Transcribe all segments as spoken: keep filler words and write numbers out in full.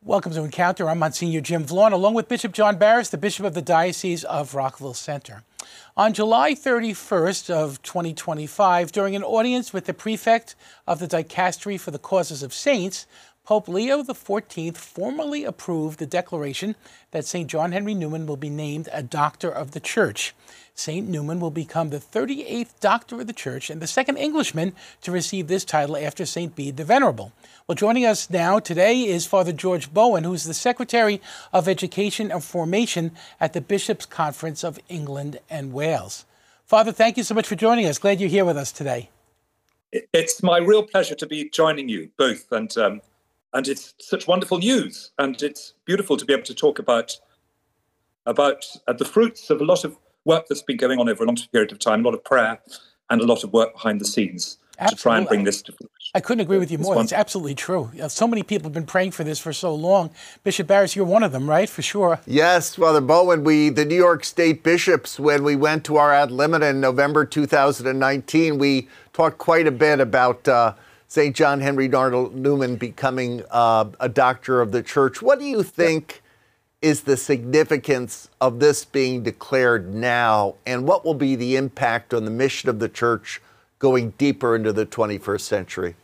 Welcome to Encounter. I'm Monsignor Jim Vaughn, along with Bishop John Barris, the Bishop of the Diocese of Rockville Centre. On July thirty-first of twenty twenty-five, during an audience with the prefect of the Dicastery for the Causes of Saints, Pope Leo the fourteenth formally approved the declaration that Saint John Henry Newman will be named a Doctor of the Church. Saint Newman will become the thirty-eighth Doctor of the Church and the second Englishman to receive this title after Saint Bede the Venerable. Well, joining us now today is Father George Bowen, who's the Secretary of Education and Formation at the Bishops' Conference of England and Wales. Father, thank you so much for joining us. Glad you're here with us today. It's my real pleasure to be joining you both, and um, and it's such wonderful news, and it's beautiful to be able to talk about about uh, the fruits of a lot of work that's been going on over a long period of time, a lot of prayer and a lot of work behind the scenes. Absolutely. To try and bring this to fruition. I couldn't agree with you more. It's absolutely true. So many people have been praying for this for so long. Bishop Barris, you're one of them, right? For sure. Yes, Father Bowen. We, the New York State bishops, when we went to our ad limina in November two thousand nineteen, we talked quite a bit about uh, Saint John Henry Newman becoming uh, a doctor of the church. What do you think yeah. is the significance of this being declared now, and what will be the impact on the mission of the church going deeper into the twenty-first century?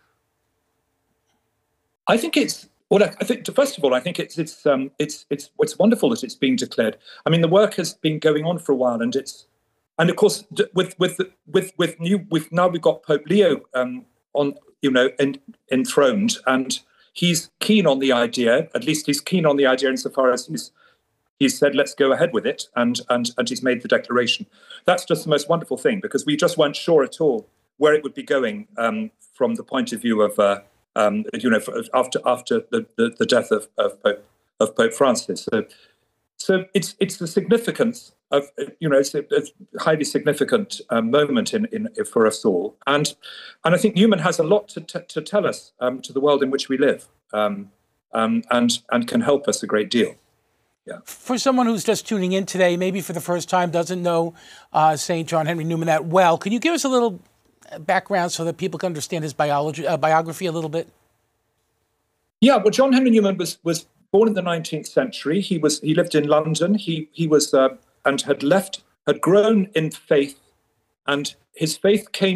I think it's well. I think first of all, I think it's it's um, it's it's it's wonderful that it's being declared. I mean, the work has been going on for a while, and it's and of course with with with with new with now we've got Pope Leo um, on you know en, enthroned, and he's keen on the idea. At least he's keen on the idea insofar as he's he's said let's go ahead with it, and and and he's made the declaration. That's just the most wonderful thing, because we just weren't sure at all where it would be going um, from the point of view of. Uh, Um, you know, after after the, the, the death of of Pope, of Pope Francis, so so it's it's the significance of you know it's a, it's a highly significant um, moment in, in for us all, and and I think Newman has a lot to t- to tell us um, to the world in which we live, um, um, and and can help us a great deal. Yeah. For someone who's just tuning in today, maybe for the first time, doesn't know uh, Saint John Henry Newman that well, could you give us a little background so that people can understand his biology, uh, biography a little bit? Yeah, well, John Henry Newman was was born in the nineteenth century. He was he lived in London. He he was uh, and had left had grown in faith, and his faith came